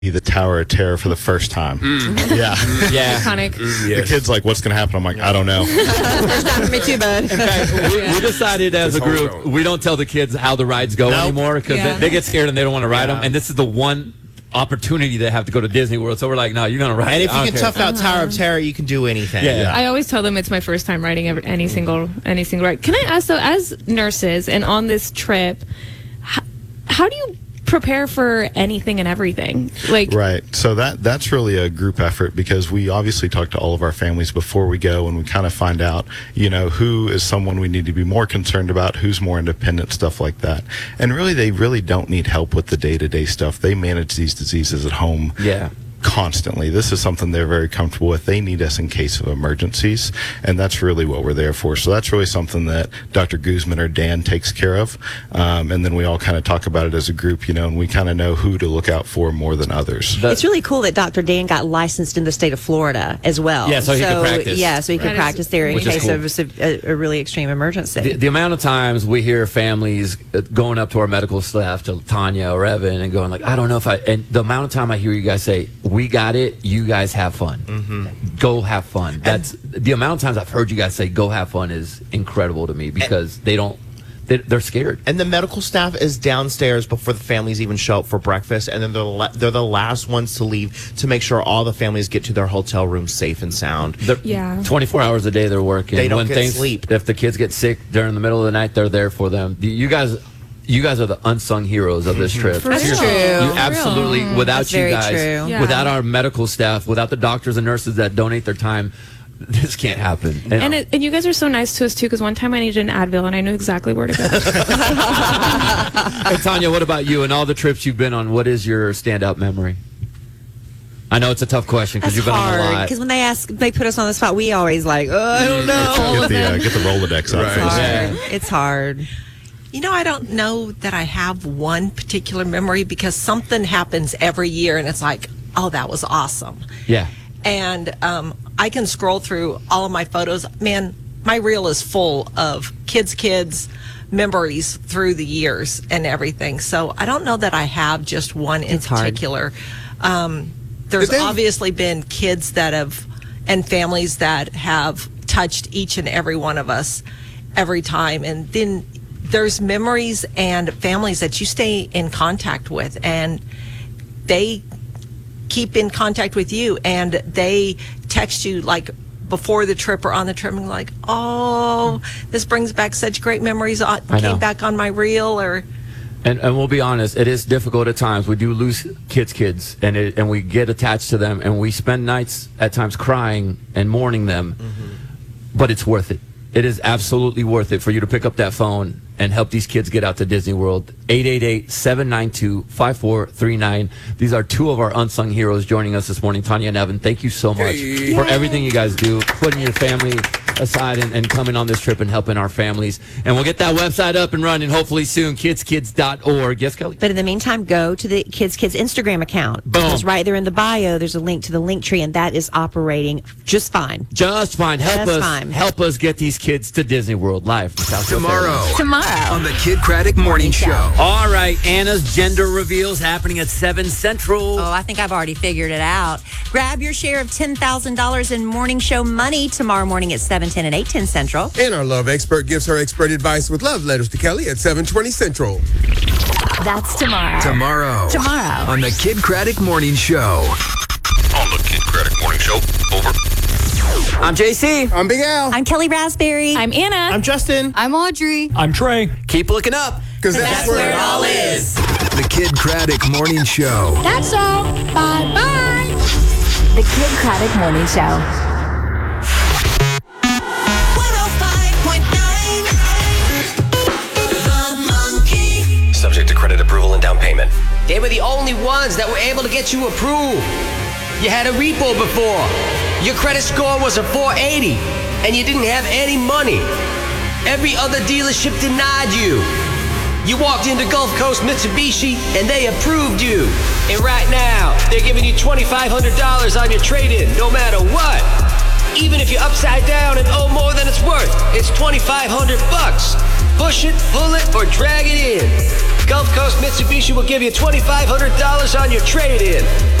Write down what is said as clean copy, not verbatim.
the Tower of Terror for the first time. Yeah. Iconic. The kid's like, what's going to happen? I'm like, I don't know. First time for me too, bud. In fact, we decided as a group, we don't tell the kids how the rides go anymore because they get scared and they don't want to ride them. And this is the one opportunity they have to go to Disney World. So we're like, no, you're going to ride And it. if you can tough out Tower of Terror, you can do anything. Yeah. I always tell them it's my first time riding any single ride. Can I ask, though, as nurses and on this trip, how do you prepare for anything and everything? Right. So that's really a group effort because we obviously talk to all of our families before we go, and we kind of find out, who is someone we need to be more concerned about, who's more independent, stuff like that. And really, they really don't need help with the day-to-day stuff. They manage these diseases at home. Yeah. Constantly. This is something they're very comfortable with. They need us in case of emergencies, and that's really what we're there for. So that's really something that Dr. Guzman or Dan takes care of, and then we all kind of talk about it as a group, and we kind of know who to look out for more than others. It's really cool that Dr. Dan got licensed in the state of Florida as well. Yeah, so he could practice. Yeah, so he could practice there in case cool. of a really extreme emergency. The amount of times we hear families going up to our medical staff, to Tanya or Evan, and going like, I don't know if and the amount of time I hear you guys say, we got it, you guys have fun. Mm-hmm. Go have fun. That's the amount of times I've heard you guys say go have fun is incredible to me because they're scared. And the medical staff is downstairs before the families even show up for breakfast, and then they're the last ones to leave to make sure all the families get to their hotel room safe and sound. 24 hours a day they're working. They don't get sleep. If the kids get sick during the middle of the night, they're there for them. You guys are the unsung heroes of this trip. That's true. You absolutely, without That's you very guys, true. without our medical staff, without the doctors and nurses that donate their time, this can't happen. And you guys are so nice to us, too, because one time I needed an Advil, and I knew exactly where to go. Hey, Tanya, what about you and all the trips you've been on? What is your standout memory? I know it's a tough question because you've been on a lot. Because when they put us on the spot, we always I don't know. Get the Rolodex out first. It's hard. I don't know that I have one particular memory because something happens every year and it's like, oh, that was awesome. Yeah. And I can scroll through all of my photos. Man, my reel is full of kids' memories through the years and everything. So I don't know that I have just one in particular. There's obviously been kids and families that have touched each and every one of us every time. And then there's memories and families that you stay in contact with, and they keep in contact with you, and they text you like before the trip or on the trip, and like, oh, this brings back such great memories. Came back on my reel, or. And we'll be honest, it is difficult at times. We do lose kids, and we get attached to them, and we spend nights at times crying and mourning them. Mm-hmm. But it's worth it. It is absolutely worth it for you to pick up that phone and help these kids get out to Disney World. 888-792-5439. These are two of our unsung heroes joining us this morning. Tanya and Evan, thank you so much for everything you guys do, putting your family aside and coming on this trip and helping our families. And we'll get that website up and running hopefully soon, kidskids.org. Yes, Kelly? But in the meantime, go to the Kids Instagram account. Boom. Because right there in the bio, there's a link to the link tree, and that is operating just fine. Just fine. Help us get these kids to Disney World live from Southwest Tomorrow on the Kid Craddock Morning Show. All right, Anna's gender reveals happening at 7 Central. Oh, I think I've already figured it out. Grab your share of $10,000 in morning show money tomorrow morning at 7:10 and 8:10 Central. And our love expert gives her expert advice with love letters to Kelly at 7:20 Central. That's tomorrow. Tomorrow on the Kid Craddock Morning Show. On the Kid Craddock Morning Show. Over. I'm JC. I'm Big Al. I'm Kelly Raspberry. I'm Anna. I'm Justin. I'm Audrey. I'm Trey. Keep looking up. Because that's where it all is. The Kid Craddock Morning Show. That's all. Bye-bye. The Kid Craddock Morning Show. 105.9 The Monkey. Subject to credit approval and down payment. They were the only ones that were able to get you approved. You had a repo before. Your credit score was a 480, and you didn't have any money. Every other dealership denied you. You walked into Gulf Coast Mitsubishi, and they approved you. And right now, they're giving you $2,500 on your trade-in, no matter what. Even if you're upside down and owe more than it's worth, it's $2,500. Push it, pull it, or drag it in. Gulf Coast Mitsubishi will give you $2,500 on your trade-in.